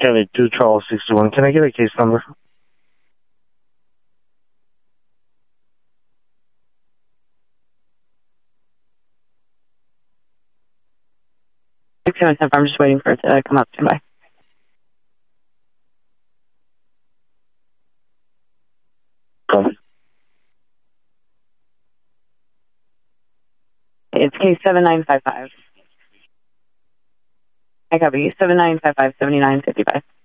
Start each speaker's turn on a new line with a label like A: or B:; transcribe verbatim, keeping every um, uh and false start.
A: County two, Charles sixty-one. Can I get a case number?
B: sixty-one, I'm just waiting for it to come up. Stand by.
A: Copy.
B: It's case seven nine five five. I copy. seven nine five five, seven nine five five.